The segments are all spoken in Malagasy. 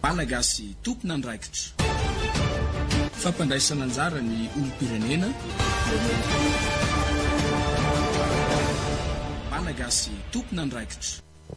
Malagasy tompona andraikitra. Fampandraisana anjara ny olom-pirenena. Malagasy tompona andraikitra.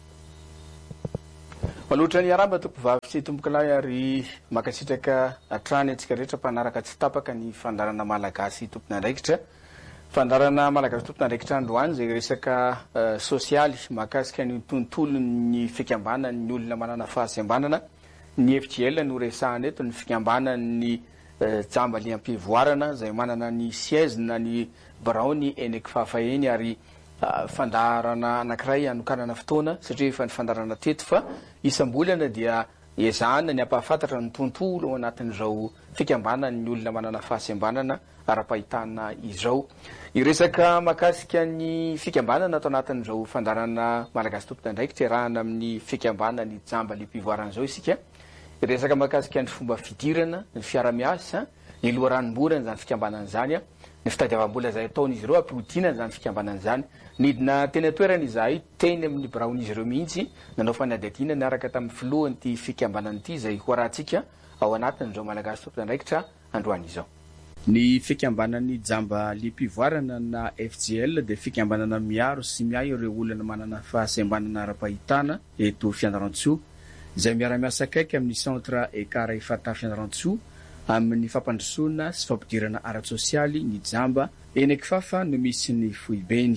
Maloatra ny aramba tompovavy sy tombokilahy ary makasitraka atrany antsika rehetra mpanaraka tsy tapaka ny fandarana Malagasy tompona andraikitra. Fandarana Malagasy tompona andraikitra androany izay resaka sosialy mahakasika ny tontolon'ny fikambanan'ny olona manana fahasembanana. Ny FJL no resahana eto ny fikambanan'ny jamba liam-pivoarana izay manana ny siège na ny Braony eny Ekifafaheny ary fandarana anankiray anokanana fotoana satria efa ny fandarana teto fa isam-bolana dia ezahana ny ampahafantatra ny tontolo ao anatin'izao fikambanan'ny olona manana fahasembanana ara-pahitana izao. Iresaka mahakasika ny fikambanana atao anatin'izao fandarana Malagasy tompona andraikitra iarahana amin'ny fikambanan'ny jamba liam-pivoarana izao isika. Iresaka mahakasika ny fomba fidirana, ny fiara-miasa, ny loharanom-borana izany fikambanana izany, ny fitadiavam-bola izay ataon'izy ireo ampihodinana izany fikambanana izany. Nidina teny atoerana izahay teny amin'ny biraon'izy ireo mihitsy nanao fanadihadiana niaraka tamin'ny filohan'ity fikambanana ity izay hoarantsika ao anatin'izao Malagasy tompona andraikitra androany izao. Ny fikambanan'ny jamba liam-pivoarana na FJL dia fikambanana miaro sy miahy ireo olona manana fahasembanana ara-pahitana eto Fianarantsoa izay miara-miasa akaiky amin'ny centre Ekara Ifata Fianarantsoa amin'ny fampandrosoana sy fampidirana ara-tsosialy ny jamba eny Ekifafa no misy ny Foibeny.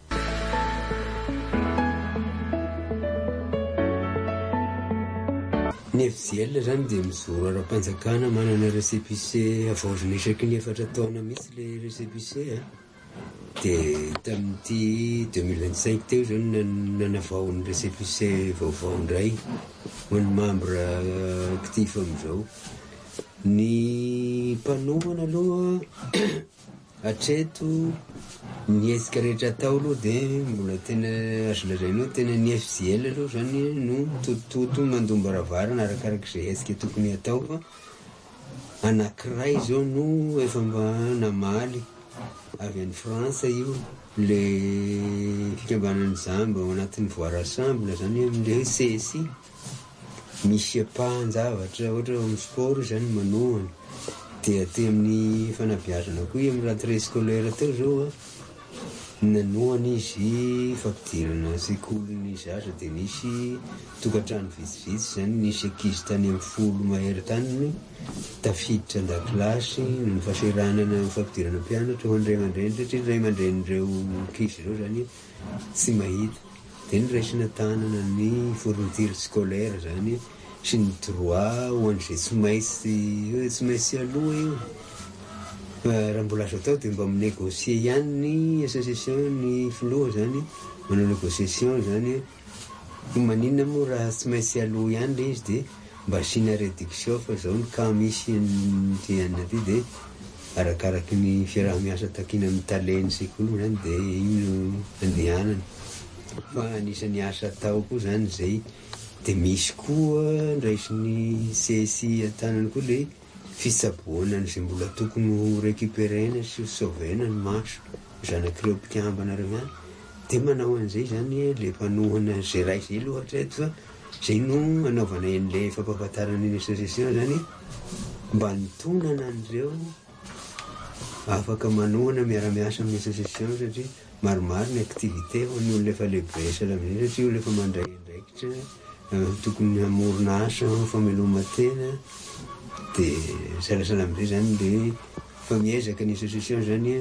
Ny FJL zany dia mizoro ara-panjakana manana récépissé avaozina isaky ny 4 taona mihitsy le récépissé dia tamin'ity 2025 teo zany nanavao ny récépissé vaovao indray ho ny membre actif amin'izao. Ny mpanohana aloha hatreto ny ezika rehetra atao aloha dia mbola tena azo lazainao tena ny FJL aloha zany no tototo mandombaravarana arakarak'izay ezika tokony atao fa anankiray zao no efa mba namaly avy any Frantsa io le fikambanan'ny jamba ao anatin'ny voire ensemble zany amin'ilay CSI misy ampahan-javatra ohatra amin'ny sport zany manohana dia aty amin'ny fanabeazana koa amin'ny rentrée scolaire teo zao nanohana izy fampidirana sekolin'ny zaza dia nisy tokantrano vitsivitsy zany nisy ankizy tany amin'ny 10 mahery tany no tafiditra an-dakilasy ny fahaseranana fampidirana mpianatra ho andray aman-dreny satria ray aman-dren'ireo ankizy ireo zany tsy mahita dia niraisina tanana ny fourniture scolaire zany sy ny droit ho an'izay tsy maintsy aloha io. Raha mbola azo atao dia mba minégocier ihany ny association ny filoha zany manao négociation zany maninona moa raha tsy maintsy aloha ihany le izy dia mba asiana réduction fa zao ny cas misy an'ity aty dia arakaraky ny fiaraha-miasa takina amin'ny taleny sekoly zany dia ino andehanana fa anisan'ny asa atao koa zany zay. Dia misy koa ndraisin'ny CSI an-tanany koa le fitsaboana n'izay mbola tokony ho récupérena sy ho sauvena ny maso zanak'ireo mpikambana reo ihany dia manao an'izay zany le mpanohana zay ray izay aloha hatreto fa zay no anaovana an'ilay fampahafantarana ny association zany mba nitonana an'ireo afaka manohana miara-miasa amin'ny association satria maromaro ny activité ho ny olona efa lehibe salamina satria olona efa mandray andraikitra tokony hamorona asa fameloma-tena dia salasalamizay zany dia fa miezaka ny association zany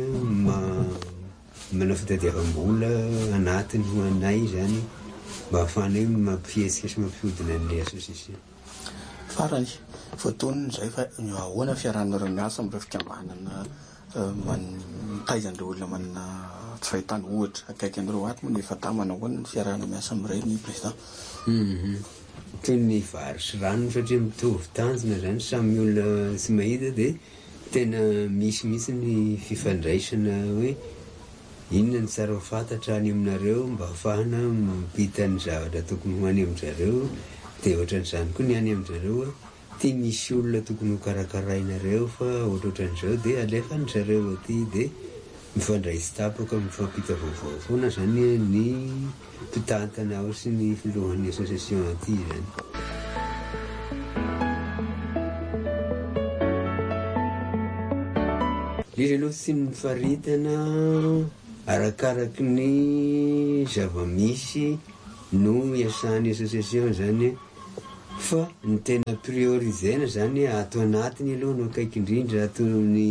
manao fitadiavam-bola anatiny ho anay zany mba ahafahana hoe mampiezika sy mampihodina an'ilay association. Farany voatonony izay fa ahoana fiarahanareo miasa amin'ireo fikambanana mitaizan'ireo olona manana tsy fahitana ohatra akaiky an'ireo ato moa ny efa tamana ahoana ny fiarahana miasa amin'ireny président. Toy ny vary sy rano satria mitovy tanjona zany samy olona tsy mahita dia tena misy mihitsy ny fifandraisana hoe inona ny tsara ho fantatra any aminareo mba ahafahana mampita ny zavatra tokony ho any amin'izareo dia ohatran'izany koa ny any amin'izareo tia misy olona tokony ho karakarainareo fa ohatrohatran'izao dia alefa ny zareo aty dia mifandray sy tapaka mifampita vaovao foana zany ny mpitantana ao sy ny filohan'ny association aty zany. izy aloha sy nifaritana arakaraky ny zava-misy no iasan'ny association zany, fa ny tena priorisena zany ato anatiny aloha no akaiky indrindra atony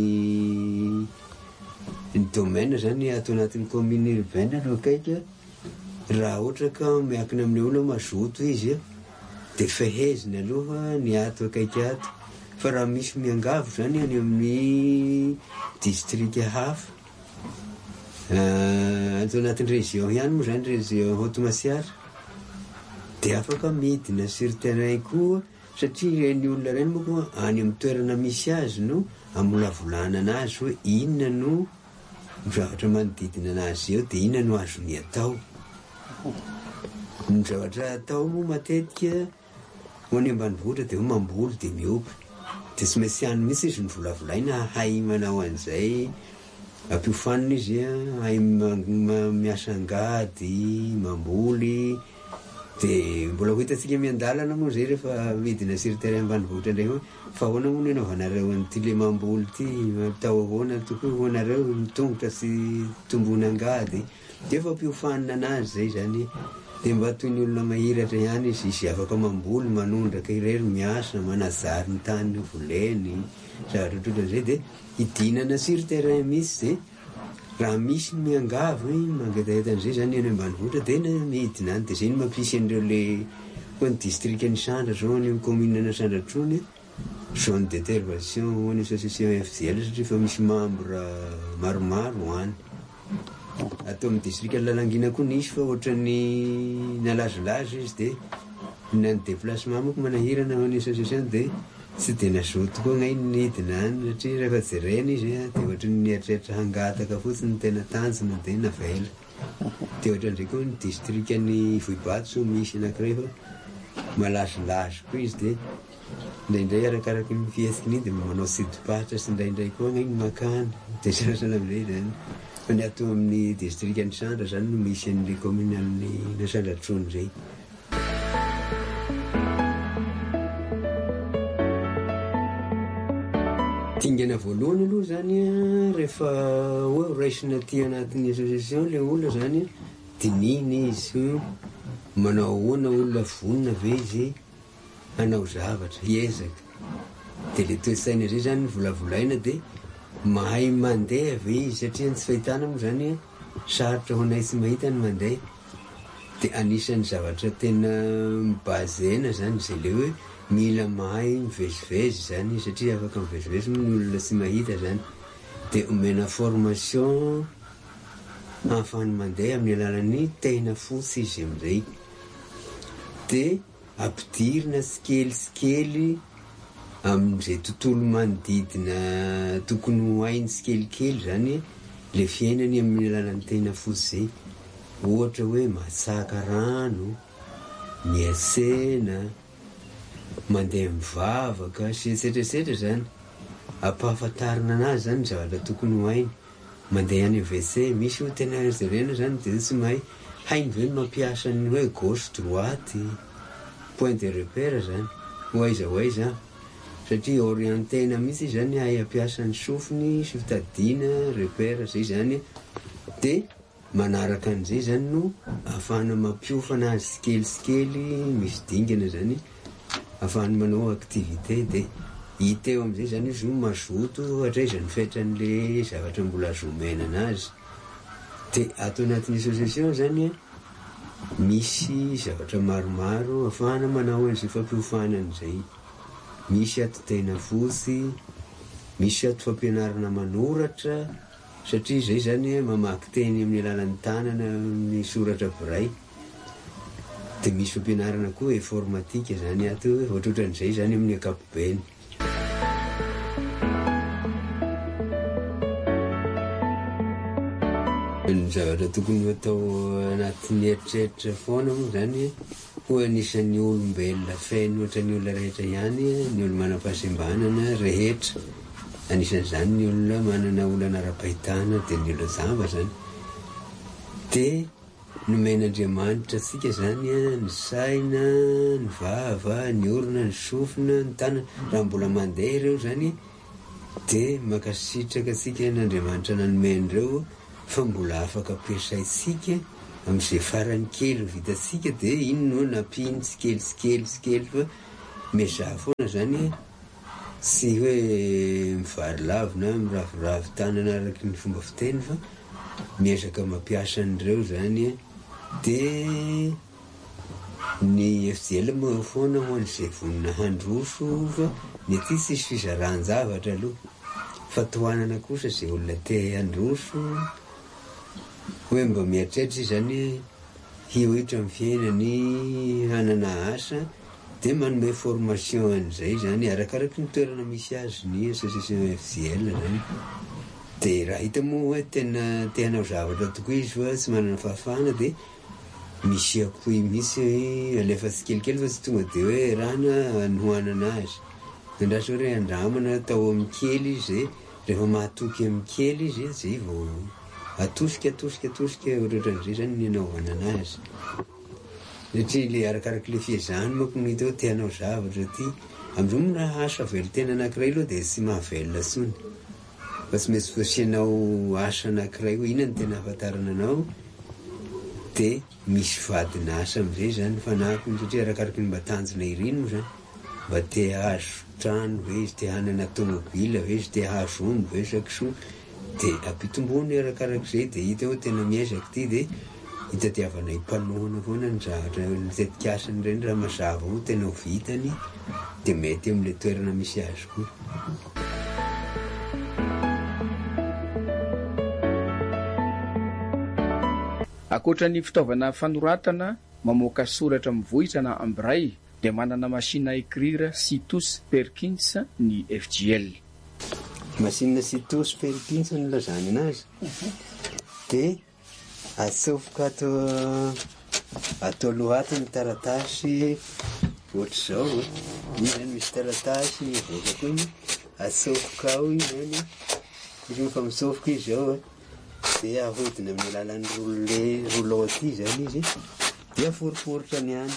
ny domaine zany ato anatin'ny commune urbaine no akaiky. Raha ohatra ka miakina amin'ny olo mazoto izy de feheziny aloha ny ato akaiky ato, fa raha misy miangavo zany any amin'ny district hafa ato anatin'ny région ihany moa zany, région Haute-Masiara, de afaka midina sur terrain koa, satria reny olona reny moa any amin'ny toerana misy azy no amolavolana anazy hoe inona no zavatra manodidina anazy eo, de inona no azony atao. Ny zavatra atao moa matetika ho any ambanivohitra de ho mamboly de miompy, de tsy maintsy any mihitsy izy mivolavolaina hay manao an'izay, ampiofanina izy hay miasa angady, mamboly. De mbola ho hitantsika miandalana moa zay rehefa midina sur terrain ambanivohitra ndray hoe fa ahoana moa no anaovanareo an'ity le mamboly ty, atao ahoana tokony hoanareo mitongotra sy tombony angady, de efa ampiofanina anazy zay zany. De mba toy ny olona mahiratra ihany izy afaka mamboly, manondraka irery miasa, manazary ny tany voleny, zavatra ohatran'izay, de idinana sur terrain misy. De raha misy miangavo mangetaheta an'izay zany any ambanivohitra de midina any, de zay no mampisy an'ireo le koa ny district ny Sandra zao, ny commune na Sandratrony zone d'intervention ny association FDL, satria fa misy membre maromaro any. Atao amin'ny district Lalangina koa nisy, fa ohatran'ny nalazilazy izy de nany déplacement moko manahirana ny association, de tsy de nazoto koa ngay nidina any, satria rehefa jerena izy de ohatran'ny nieritreritra hangataka fotsiny ny tena tanjona de navela. De ohatran'izay koa ny district ny Vohibatso misy anankiray fa malazilazy koa izy, de indraindray arakaraky ny fihetsiky de manao sidipatra sy indraindray koa ngay makany, de sanasana amin'izay zany. Fa ny ato amin'ny district ny Sandra zany no misy an'le commune na Sandratrony zay. Tingana voalohany aloha zany rehefa hoe raisina ty anatin'ny association le olona zany, dininy izy manao ahoana olona vonona ve izy hanao zavatra hiezaka, de le toe-tsaina zay zany volavolaina, de mahay mandeha ve izy, satria ny tsy fahitana moa zany sarotra ho anay tsy mahita ny mandeha. De anisan'ny zavatra tena mibazena zany zay le hoe mila mahay mivezivezy zany, satria afaka mivezivezy moa ny olona tsy mahita zany. De omena formation ahafahany mandeha amin'ny alalan'ny tena fotsy izy amizay, de ampidirina tsikelikely amin'izay tontolo manodidina tokony ho hainy tsikelikely zany le fiainany amin'ny alalan'ny tena fotsy zay. Ohatra hoe matsaka rano, miasena, mandeha mivavaka sy etsetrasetra zany, ampahafantarina anazy zany zavatra tokony ho hainy. Mandeha any WC misy ho tena zerena zany, de tsy mahay hainy ve mampiasa ny hoe gauche droite, point de repère zany, hoaiza satria orientena mihitsy zany hay ampiasa ny sofiny sy fitadiana repère zay zany. De manaraka an'izay zany no ahafahana mampiofana azy tsikelikely misy dingana zany, ahafahany manao activité. De hita eo am'izay zany izy no mazoto hatraizany fetran'le zavatra mbola azomena anazy. De ato anatin'ny association zany misy zavatra maromaro ahafahana manao an'izay fampiofana an'izay. Misy ato tena fotsy, misy ato fampianarana manoratra, satria zay zany mamaky teny amin'ny alalan'ny tanana ny soratra biray. De misy fampianarana koa informatika zany ato, ohatrohatran'izay zany amin'ny ankapobeny. Ny zavatra tokony atao anatin'ny eritreritra foana moa zany ho anisan'ny olombelona feno ohatra ny olona rehetra ihany, ny olona manam-pahasembanana rehetra, anisan'izany ny olona manana olana ara-pahitana, de ny olona zamba zany. De nomen'Andriamanitra tsika zany ny saina, ny vava, ny orona, ny sofina, ny tanana. Raha mbola mandeha ireo zany dia makasitraka asika n'Andriamanitra nanomen'ireo fa mbola afaka ampiasaitsika amin'izay farany kely vitasika dia iny no nampiny tsikely fa mezah foana zany sy hoe mivary lavo na miravoravo tanana araky ny fomba fiteny fa miezaka mampiasa an'ireo zany dia ny FJL moa foana ho an'izay vonina handroso fa ny aty sisy fizaran-javatra aloha fa tohanana kosa izay olona te handroso hoe mba mieritreritra izany hihohitra amin'ny fiainany hanana asa dia manome formation an'izay zany arakaraky ny toerana misy azy ny association FJL zany dia raha hita moa hoe tena te hanao zavatra tokoa izy fa tsy manana fahafahana dia misy apoy misy alefa tsikelikely fa tsy tonga dia hoe rana anohanana azy andraso hoe andramana atao amin'ny kely izy rehefa mahatoky amin'ny kely izy zay vao atosika ohatran'izay zany ny anaovana anazy satria le arakaraky le fiezahany manko ny hita hoe te hanao zavatra ty amin'izao mona asa velo tena anankiray aloha dia tsy mahavelona tsony fa tsy maintsy fasianao asa anankiray hoe inona ny tena ahafantarana anao dia misy vadina asa amin'izay zany fanahakony satria arakaraky ny mba tanjona irino zany mba te hahazo trano ve izy te hanana tomobila ve izy te hahazo omby ve sakisoa dia ampitombony arakarak'izay dia hita hoe tena miezaka ty dia hitadiavana impanohana foana ny zavatra mitetika asany ireny raha mazava ho tena ho vitany dia mety amin'ilay toerana misy azy koa. Akoatra ny fitaovana fanoratana mamoaka soratra mivohitra na ambiray dia manana machine écrire Citus Perkins ny FJL. Machine Citus Perkins no lazany anazy dia atsofoka atao lohatiny taratasy ohatr'izao iny zany misy taratasy vokako iny atsofoka ao iny zany izy rehefa mitsofoka izy ao dia ahodina amin'ny alalan'ny rouleau ty zany izy dia foriporitra ny any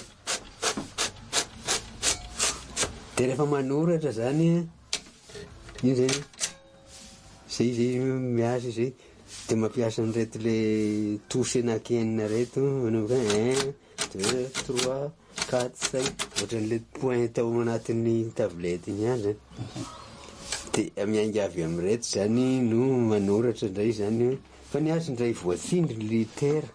dia rehefa manoratra zany iny zany zay miasa izay dia mampiasa an'ireto le tosy anakenina reto manao 1 2 3 4 5 ohatran'le point tao anatin'ny tablety iny any zany dia miainga avy amin'ireto zany no manoratra indray zany fa ny azy indray voatsindry ny litera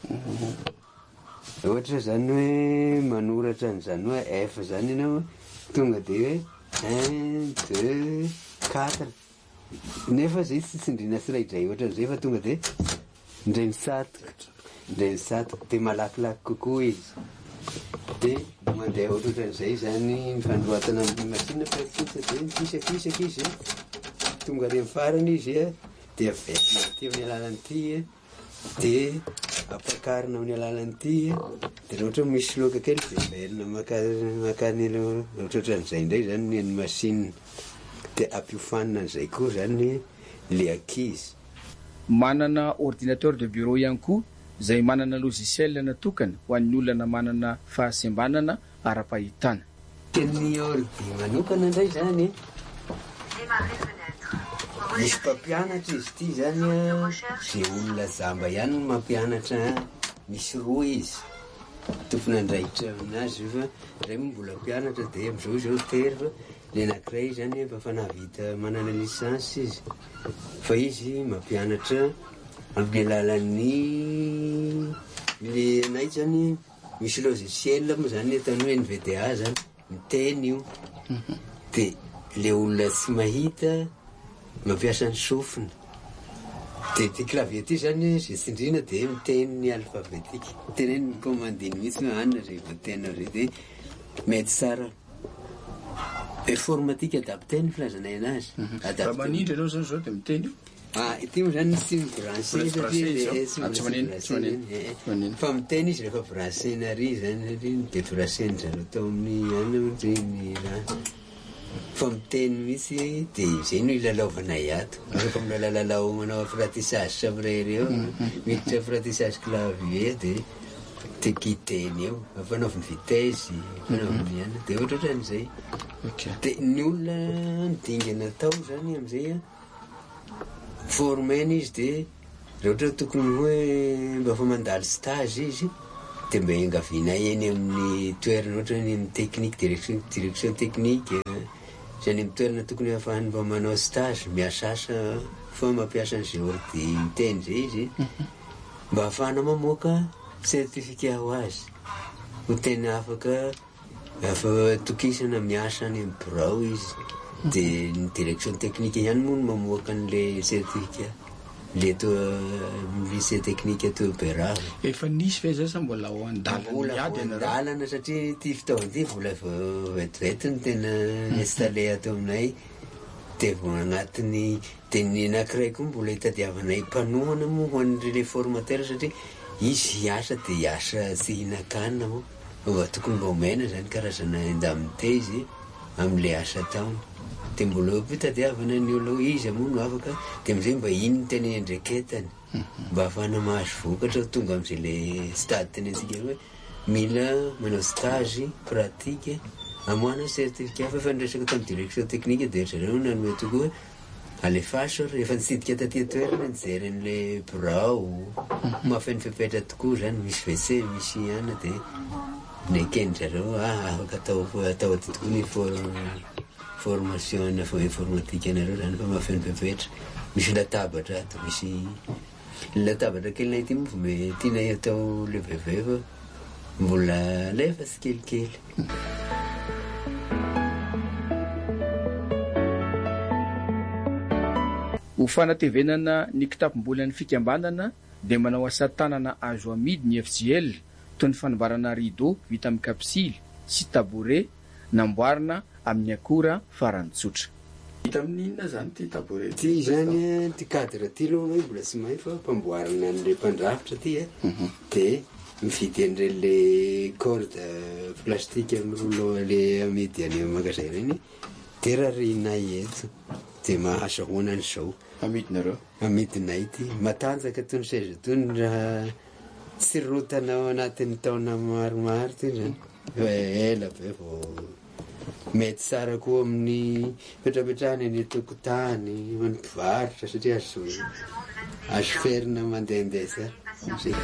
ohatra zany hoe manoratra an'izany hoe F zany ianao tonga dia hoe 1 2 4 nefa zay tsy tsindriana tsiraidray ohatran'izay fa tonga dia indray misatoka dia malakilaky kokoa izy dia mandeha ohatran'izay zany mifandroatana amin'ny machine pratique dia fisaka izy tonga ary amin'ny farany izy dia avetina ty amin'ny alalan'ity dia ampakarina amin'ny alalan'ity dia rehefa ohatra misy loka kely veverina makany ohatran'izay indray zany ny machine dia ampiofanina an'izay koa zany le ankizy. Manana ordinateur de bureau ihany koa izay manana logiciel natokana ho an'ny olana manana fahasembanana ara-pahitana. Ny ordi manokana indray zany misy mpampianatra izy ity zany zay olona zamba ihany no mampianatra misy roa izy tompona andraikitra aminazy fa ray mbola mpianatra dia amin'izao zao tery fa le anankiray zany efa fanavita manana licence izy fa izy mampianatra amin'ny alalan'ny le anay zany misy logiciel moa zany atao hoe NVDA zany miteny io dia le olona tsy mahita mampiasa ny sofina dia ty clavier ty zany zay tsindriana dia miteny ny alphabetika teneny ny commandiny mihitsy hoe anona zay voatena zay dia mety tsara informatique adapté ny filazanay anazy raha manindry anao zany zao dia miteny ity moa zany tsy mibranché fa miteny izy rehefa branché nary zany dia branché ny zareo tao amin'ny anany raha fa miteny mihitsy dia zay no ilalaovanay ato rehefa milalalao manao apprentissage sabré reo miditra apprentissage clavier dia kiteny eo fanaoviny vitesse fanaoviny ihany dia ohatraohatran'izay dia ny olona nidingana tao zany amin'izay formena izy dia raha ohatra tokony hoe mba fa mandalo stage izy dia mba engaviana eny amin'ny toerana ohatra ny amin'ny technique direction technique zany amin'ny toerana tokony ahafahany mba manao stage miasasa fa mampiasa an'izay ordi miteny zay izy mba ahafahana mamoaka certificat ho azy ho tena afaka tokisana miasa any amin'ny birao izy dia ny direction technique ihany moa no mamoaka an'ilay certificat le to lycée technique to Berava. Efa nisy ve zay sa mbola ao an-dalana satria ty fitaovana ty vola vetivety ny tena installé ato aminay dia vo agnatiny dia ny anankiray koa mbola hitadiavanay mpanohana moa ho an'ireo formateur satria izy hiasa dia hiasa tsy hinan-kanina moa mba tokony mba omena zany karazana indemnité izy amin'ilay asa taony dia mbola hitadiavana ny olo izy moa no afaka dia am'izay mba iny ny tena endreketany mba ahafahana mahazo vokatra tonga amin'izay le stade tena antsika hoe mila manao stage pratique amoana certificat fa efa nresaka tamin'ny direction technique dia zareo nanome toko hoe alefaso efa nisidika taty toerana nijery an'ilay birao mahafeno fepetra tokoa zany misy WC misy ana dia nekeny zareo afaka atao aty tokoa ny formation informatique anareo zany fa mahafeno fepetra misy latabatra ato misy latabatra kelinay ty moa me tianay atao leveve fa mbola lefa tsy kelikely. Ho fanatevenana ny kitapom-bola ny fikambanana dia manao asa tanana azo amidy ny FJL toy ny fanambarana rideau vita amin'ny kapsily sy tabouret namboarina amin'ny akora farany tsotra. Vita amin'ny inona zany ty tabouret ty zany ty cadre ty aloha mbola tsy mahay fa mpamboarina an'ilay mpandrafitra ty dia mividy an'ireny le corde plastique amin'ny rouleau le amidy any magasin reny dia rarina eto dia mahasahoana an'izao amidinareo amidinay ty matanjaka tony seza tony raha tsy rotanao anatin'ny taona maromaro ty zany fa ela be vo mety tsara koa amin'ny petrapetrahany any tokotany amin'ny mpivarotra satria azo ferina mandehandeha zay.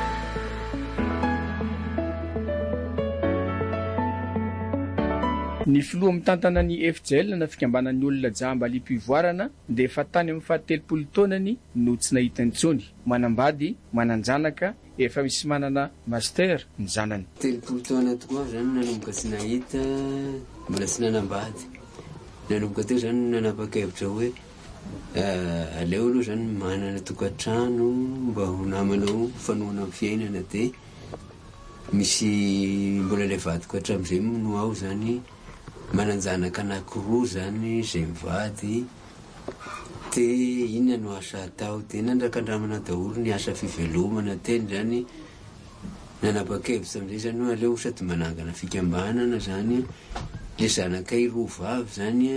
Ny filoha mitantana ny FJL na fikambanan'ny olona jamba liam-pivoarana dia efa tany amin'ny 70 taonany no tsy nahita intsony. Manambady, mananjanaka, efa misy manana master ny zanany. 30 taona tokoa zany nanomboka tsy nahita, mbola tsy nanambady. Nanomboka teo zany nanapa-kevitra hoe aleo aloha zany manana tokantrano mba ho namanao fanohana amin'ny fiainana dia misy mbola le vadiko hatramin'izay no aho zany mananjanaka anankiroa zany zay mivady dia inona no asa atao dia nandrakandramana daholo ny asa fivelomana teny zany nanapa-kevitra amin'izay zany hoe aleo sady manangana fikambanana zany le zanakay roa vavy zany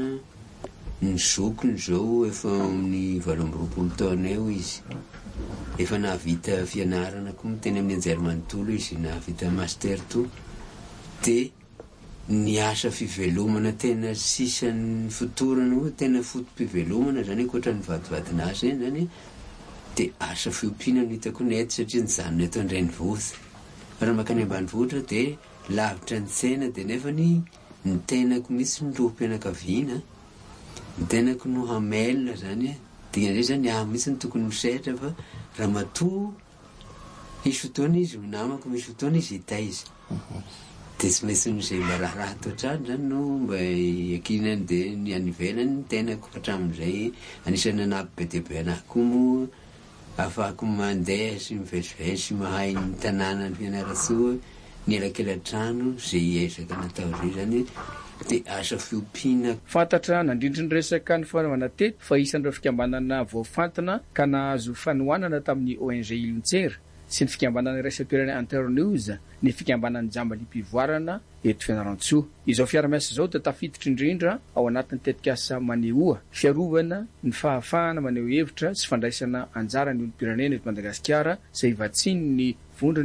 ny zokony zao efa amin'ny 20 taona eo izy efa nahavita fianarana koa teny amin'ny anjerimanontolo izy nahavita master to dia ny asa fivelomana tena sisan'ny fotorana hoe tena fotom-pivelomana zany koatra ny vadivadinazy eny zany dia asa fiompiana no hitako ny eto satria ny zanona eto an-drenivohitra raha makany ambanivohitra dia lavitra ny tsena dia nefa ny tenako mihitsy ny loham-pianakaviana ny tenako no hamelona zany dikan'izay zany aho mihitsy ny tokony misehatra fa raha matoa misy fotoana izy ho namako misy fotoana izy hitaiza dia tsy maintsy n'izay mba raharaha toatrany zany no mba iakinany dia ny anivelany ny tenako hatramin'izay anisany anampy be dia be anahy koa moa ahafahako mandeha sy mivezivezy sy mahay ny tanàna ny fianarantsoa ny elakelatrano zay ezaka natao zay zany dia asa fiompiana. Fantatra nandrindry ny resaka ny fanaovana tety fa isan'ireo fikambanana voafantina ka nahazo fanohanana tamin'ny ONG Ilontsera sy ny fikambanana Resetorana Internews ny fikambanan'ny jamba liam-pivoarana eto Fianarantsoa. Izao fiara-miasa izao dia tafiditra indrindra ao anatin'ny tetikasa manehoa fiarovana ny fahafahana maneho hevitra sy fandraisana anjara ny olom-pirenena eto Madagasikara izay vatsiny ny vondrona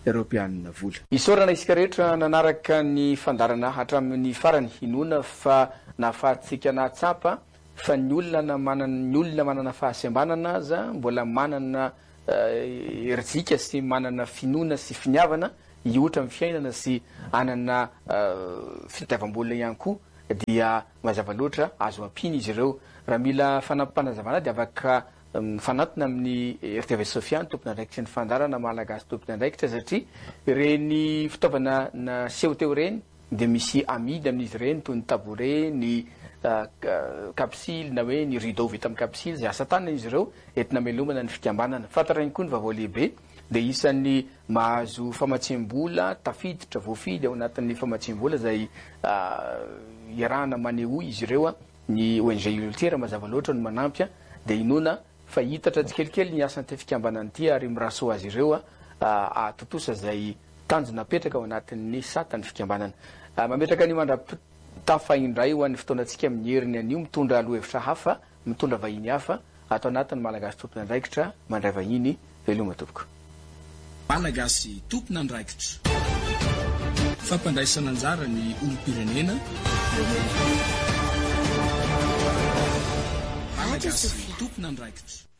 Europeanina vola. Isaorana isika rehetra nanaraka ny fandarana hatramin'ny farany hinona fa nahafahantsika nahatsapa fa ny olona manana fahasembanana aza mbola manana erzika sy manana finoana sy finiavana iotra amin'ny fiainana sy anana fitadiavam-bolona ihany koa dia mazava loatra azo ampiny izy ireo raha mila fanampanazavana dia afaka fanatona amin'ny RTV Sofiane tompona andraikitra ny fandarana malagasy tompona andraikitra satria ireny fitaovana naseho teo ireny dia misy amidy amin'izy ireny toy ny tabouret ny kapsily na hoe ny rideau vita amin'ny kapsily izay asa tanana izy ireo entina melomana ny fikambanana fatarany koa ny vaovao lehibe dia isan'ny mahazo famatsiam-bola tafiditra voafidy ao anatin'ny famatsiam-bola izay iarahana maneho izy ireo ny ONG humanitaire mazava loatra no manampy dia inona fa hitatra tsikelikely ny asan'ity fikambanana ity ary miraso azy ireo atotosa izay tanjona apetraka ao anatin'ny satan'ny fikambanana mametraka ny mandrapitafa indray ho an'ny fotoanantsika amin'ny heriny anio mitondra aloha-hevitra hafa mitondra vahiny hafa atao anatin'ny malagasy tompona andraikitra mandray vahiny veloma tompoko malagasy tompona andraikitra fampandraisana anjara ny olom-pirenena malagasy tompona andraikitra